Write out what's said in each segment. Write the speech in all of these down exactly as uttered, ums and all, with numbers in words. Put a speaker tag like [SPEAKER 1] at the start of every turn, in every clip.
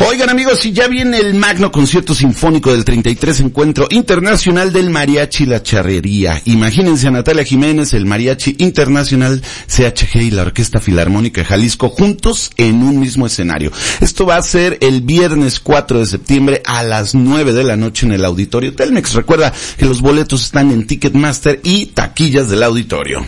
[SPEAKER 1] Oigan amigos, y ya viene el magno concierto sinfónico del treinta y tres Encuentro Internacional del Mariachi La Charrería. Imagínense a Natalia Jiménez, el Mariachi Internacional, C H G y la Orquesta Filarmónica de Jalisco juntos en un mismo escenario. Esto va a ser el viernes cuatro de septiembre a las nueve de la noche en el Auditorio Telmex. Recuerda que los boletos están en Ticketmaster y taquillas del auditorio.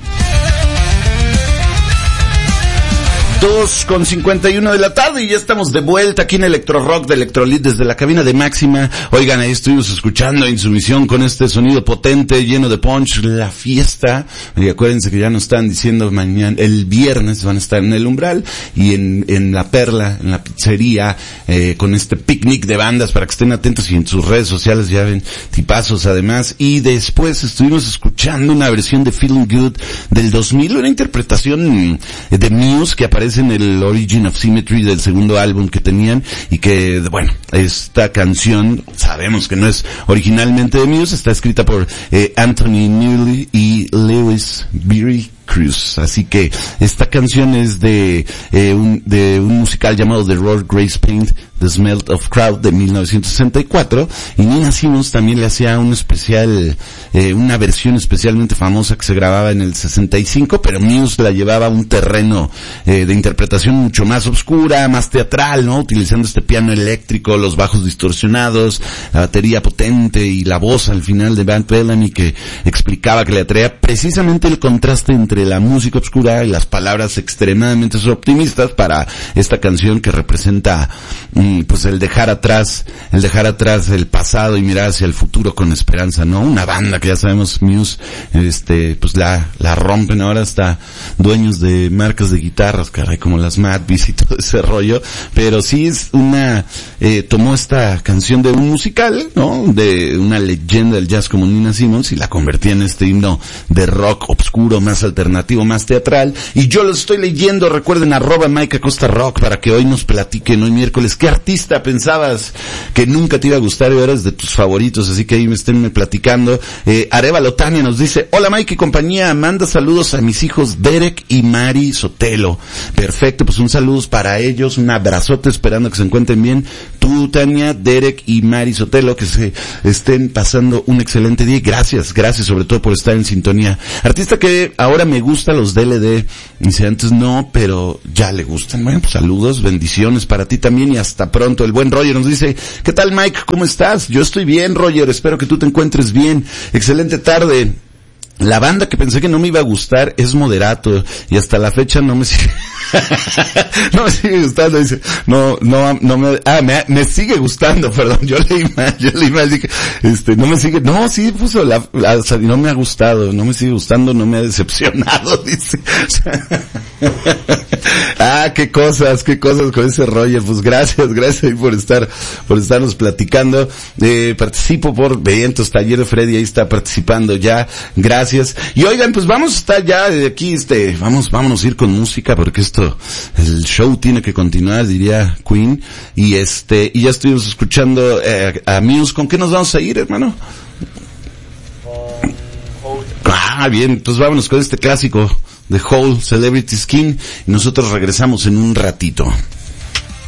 [SPEAKER 1] dos con cincuenta y uno de la tarde y ya estamos de vuelta aquí en Electro Rock de Electrolit desde la cabina de Máxima. Oigan, ahí estuvimos escuchando Insumisión con este sonido potente, lleno de punch, la fiesta. Y acuérdense que ya nos están diciendo mañana, el viernes van a estar en el Umbral y en, en La Perla, en la pizzería, eh, con este picnic de bandas para que estén atentos y en sus redes sociales ya ven tipazos además. Y después estuvimos escuchando una versión de Feeling Good del dos mil, una interpretación de Muse que aparece en el Origin of Symmetry del segundo álbum que tenían y que, bueno, esta canción sabemos que no es originalmente de Muse, está escrita por eh, Anthony Newley y Lewis Beery Cruz, así que esta canción es de eh, un de un musical llamado The Roar Grace Paint, The Smell of Crowd de mil novecientos sesenta y cuatro, y Nina Simons también le hacía un especial, eh, una versión especialmente famosa que se grababa en el sesenta y cinco, pero Muse la llevaba a un terreno eh, de interpretación mucho más oscura, más teatral, ¿no? Utilizando este piano eléctrico, los bajos distorsionados, la batería potente y la voz al final de Van Bellamy que explicaba que le atraía precisamente el contraste entre la música oscura y las palabras extremadamente optimistas para esta canción que representa mm, pues el dejar atrás, el dejar atrás el pasado y mirar hacia el futuro con esperanza, ¿no? Una banda que ya sabemos, Muse, este, pues la, la rompen ahora, hasta dueños de marcas de guitarras, caray, como las Mad Beast y todo ese rollo, pero sí es una, eh, tomó esta canción de un musical, ¿no? De una leyenda del jazz como Nina Simons y la convertía en este himno de rock obscuro, más alternativo, más teatral, y yo lo estoy leyendo. Recuerden, arroba Mike Acosta Rock, para que hoy nos platiquen, hoy miércoles, ¿qué artista pensabas que nunca te iba a gustar y eres de tus favoritos? Así que ahí me estén platicando. eh, Arevalo Tania nos dice: hola Mike y compañía, manda saludos a mis hijos Derek y Mari Sotelo. Perfecto, pues un saludo para ellos, un abrazote, esperando que se encuentren bien. Tú, Tania, Derek y Mari Sotelo, que se estén pasando un excelente día. Gracias, gracias sobre todo por estar en sintonía. Artista que ahora me gusta los D L D, dice antes no, pero ya le gustan. Bueno, pues saludos, bendiciones para ti también y hasta pronto. El buen Roger nos dice: ¿qué tal Mike? ¿Cómo estás? Yo estoy bien, Roger, espero que tú te encuentres bien. Excelente tarde. La banda que pensé que no me iba a gustar es Moderato y hasta la fecha no me sigue no me sigue gustando, dice, no, no, no me, ah, me, me sigue gustando, perdón, yo leí mal, yo leí mal, dije, este, no me sigue, no, sí puso la, la, no me ha gustado, no me sigue gustando, no me ha decepcionado, dice. Ah, qué cosas, qué cosas con ese Roger. Pues gracias, gracias ahí por estar, por estarnos platicando. Eh, participo por eventos, taller de Freddy, ahí está participando ya. Gracias. Y oigan, pues vamos a estar ya de aquí, este, vamos, vámonos a ir con música porque esto, el show tiene que continuar, diría Queen. Y este, y ya estuvimos escuchando eh, a Muse. ¿Con qué nos vamos a ir, hermano? Ah, bien, entonces vámonos con este clásico de Hole, Celebrity Skin, y nosotros regresamos en un ratito.